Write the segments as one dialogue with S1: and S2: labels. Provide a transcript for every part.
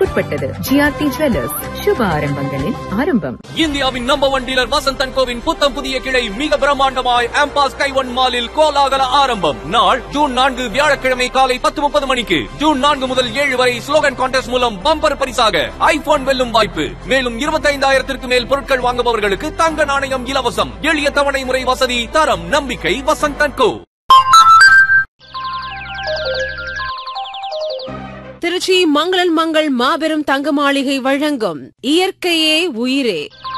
S1: நிபந்தனைகளுக்குட்பட்டது. GRT jewellers, சுப ஆரம்பங்களின் ஆரம்பம்.
S2: இந்தியாவின் நம்பர் 1 டீலர் வசந்தன் கோவின் புத்தம் புதிய கிளை மிக பிரம்மாண்டமாய் ஆம்பாஸ் கைவன் மாலில் கோலாகல ஆரம்பம். நாள் ஜூன் 4 வியாழக்கிழமை காலை 10:30 மணிக்கு. ஜூன் 4 முதல் 7 வரை ஸ்லோகன் கான்டெஸ்ட் மூலம் பம்பர் பரிசாக ஐபோன் வெல்லும் வாய்ப்பு. மேலும் 25,000 மேல் பொருட்கள் வாங்குபவர்களுக்கு தங்க நாணயம் இலவசம். எளிய தவணை முறை வசதி, தரம், நம்பிக்கை வசந்தன் கோ.
S3: திருச்சி மங்களன் மங்கள் மாபெரும் தங்க மாளிகை வழங்கும் இயற்கையே உயிரே.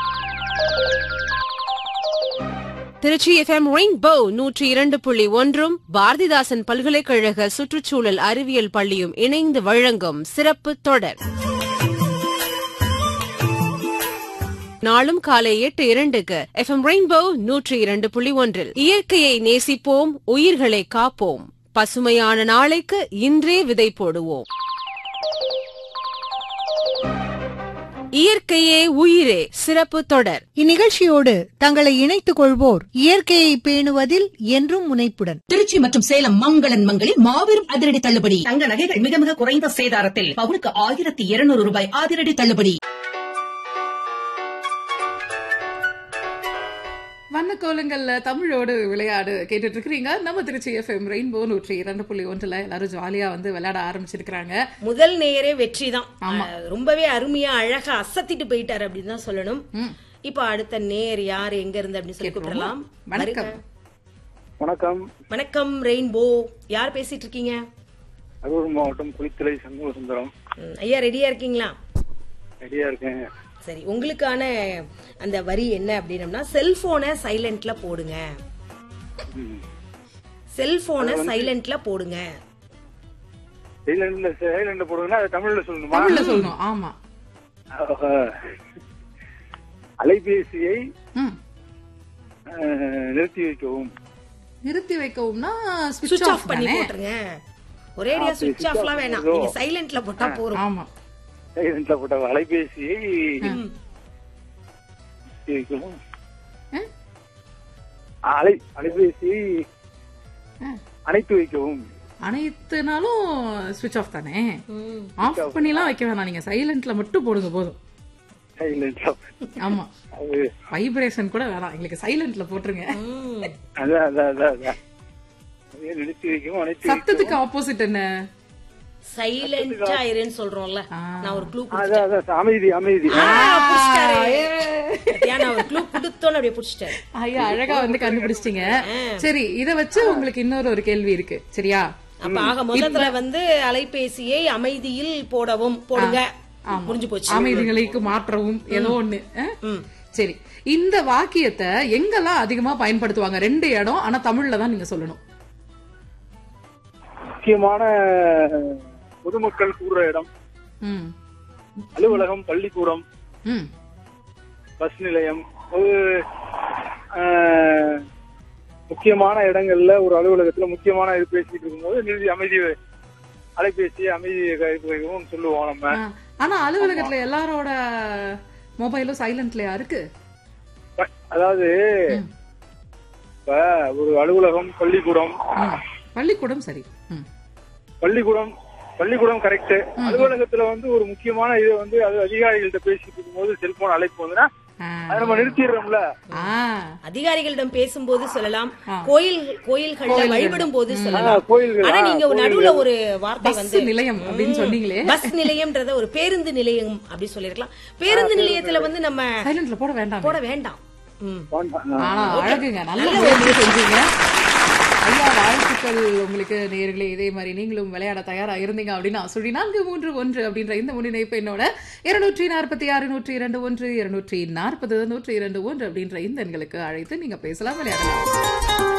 S3: திருச்சி FM ரெயின்போ 102.1 பாரதிதாசன் பல்கலைக்கழக சுற்றுச்சூழல் அறிவியல் பள்ளியும் இணைந்து வழங்கும் சிறப்பு தொடர். நாளும் காலை 8:02 FM ரெயின்போ 102.1 இயற்கையை நேசிப்போம், உயிர்களை காப்போம், பசுமையான நாளைக்கு இன்றே விதை போடுவோம். இயற்கையே உயிரே சிறப்பு தொடர்.
S4: இந்நிகழ்ச்சியோடு தங்களை இணைத்துக் கொள்வோர் இயற்கையை பேணுவதில் என்றும் முனைப்புடன்.
S5: திருச்சி மற்றும் சேலம் மங்களன் மங்களில் மாபெரும் அதிரடி தள்ளுபடி. தங்க நகைகள் மிக மிக குறைந்த சேதாரத்தில் பவுனுக்கு 1200 ரூபாய் அதிரடி தள்ளுபடி.
S6: வண்ணக்கோலங்கள்ல தமிழோடு விளையாடு கேட்டுட்டு இருக்கிறீங்க. நம்ம திருச்சி FM ரெயின்போ 102.1 எல்லாரும் ஜாலியா விளையாட ஆரம்பிச்சிருக்காங்க.
S7: முதல் நேரே வெற்றி தான். ரொம்பவே அருமையா அழகா அசத்திட்டு போயிட்டாரு அப்படின்னு தான் சொல்லணும். இப்ப அடுத்த நேர் யார் எங்க இருந்து அப்படின்னு சொல்லி கூப்பிடலாம்.
S6: வணக்கம்.
S8: வணக்கம்.
S7: வணக்கம் ரெயின்போ, யார் பேசிட்டு இருக்கீங்க?
S8: அரூர் மாவட்டம் குளித்தலை சண்முக சுந்தரம்.
S7: ஐயா ரெடியா இருக்கீங்களா?
S8: ரெடியா இருக்கேன்.
S7: சரி, உங்களுக்கான அந்த வரி என்ன அப்படின்னா, செல்போனை சைலண்ட்ல போடுங்க. செல்போனை சைலண்ட்ல போடுங்க.
S8: சைலண்ட்ல போடுங்கன்னா தமிழ்ல சொல்லணுமா?
S6: தமிழ்ல சொல்லணும். ஆமா.
S8: அலைபேசியை நிறுத்தி வைக்கவும்.
S6: நிறுத்தி வைக்கவும்னா
S7: ஸ்விட்ச் ஆஃப் பண்ணி போட்டுருங்க. ஒரேடியா ஸ்விட்ச் ஆஃப்லாம் வேணாம், நீங்க சைலண்ட்ல போட்டா போதும்.
S6: ஆமா,
S8: சைலண்ட்ல போட்ட அலைபேசியை வைக்கவும். அலைபேசியை அணைத்து வைக்கவும்.
S6: அனைத்துனாலும் ஸ்விட்ச் ஆஃப் தானே, ஆஃப் பண்ணிலாம் வைக்க வேணாம், நீங்க சைலண்ட்ல மட்டும் போடுங்க போதும்.
S8: சைலண்ட்ல.
S6: ஆமா, வைப்ரேஷன் கூட வேணாம், எங்களுக்கு சைலண்ட்ல போட்டுருங்க.
S8: நிறுத்தி வைக்கவும் அணைத்து.
S6: சத்தத்துக்கு ஆப்போசிட் என்ன?
S7: சைலண்டா இருன்னு சொல்றோம்ல. நான் ஒரு க்ளூ
S8: அமைதி. அமைதி.
S7: நான் ஒரு க்ளூ கொடுத்தோன்னு அப்படியே புடிச்சிட்டேன்.
S6: ஐயா அழகா கண்டுபிடிச்சிட்டீங்க. சரி, இத வச்சு உங்களுக்கு இன்னொரு ஒரு கேள்வி இருக்கு, சரியா?
S7: அப்ப ஆக மொத்தத்துல அலைபேசியை அமைதியில் போடுங்க. முடிஞ்சு போச்சு.
S6: அமைதி நிலைக்கு மாற்றவும் ஏதோ ஒண்ணு. சரி, இந்த வாக்கியத்தை எங்கெல்லாம் அதிகமா பயன்படுத்துவாங்க? 2 இடம், ஆனா தமிழ்ல தான் நீங்க சொல்லணும்.
S8: முக்கியமான பொதுமக்கள் கூடுற இடம், அலுவலகம், பள்ளிக்கூடம், பஸ் நிலையம், முக்கியமான இடங்கள்ல ஒரு அலுவலகத்துல முக்கியமான இது பேசிட்டு இருக்கும்போது நிறுத்தி அமைதி அலைபேசியை அமைதியும் சொல்லுவோம் நம்ம.
S6: ஆனா அலுவலகத்துல எல்லாரோட மொபைலும் சைலண்ட்லயா இருக்கு?
S8: அதாவது இப்ப ஒரு அலுவலகம், பள்ளிக்கூடம் சரி, பள்ளிக்கூடம் கரெக்ட். அலுவலகத்துல ஒரு முக்கியமான இது அது அதிகாரிகள்ட்ட பேசிட்டு இருக்கும்போது செல்போன் அழைப்பு வந்துன்னா அதை நம்ம நிறுத்திடுறோம்ல.
S7: அதிகாரிகளிடம் பேசும்போது சொல்லலாம், கோயில்கள்ல வழிபடும் போது சொல்லலாம். ஆனா நீங்க நடுவுல ஒரு வார்த்தை
S6: நிலையம் அப்படின்னு சொன்னீங்களே,
S7: பஸ் நிலையம்ன்றத ஒரு பேருந்து நிலையம் அப்படி சொல்லிருக்கலாம். பேருந்து நிலையத்துல நம்ம
S6: சைலண்ட்ல போட வேண்டாம். அழகுங்க, நல்ல செஞ்சீங்க ஐயா. வாழ்த்துக்கள் உங்களுக்கு நேயர்களே. இதே மாதிரி நீங்களும் விளையாட தயாரா இருந்தீங்க அப்படின்னா 431 அப்படின்ற இந்த முன்னிணைப்பு என்னோட 246 102 1 240 102 1 அப்படின்ற இந்த எண்களுக்கு அழைத்து நீங்க பேசலாம், விளையாடலாம்.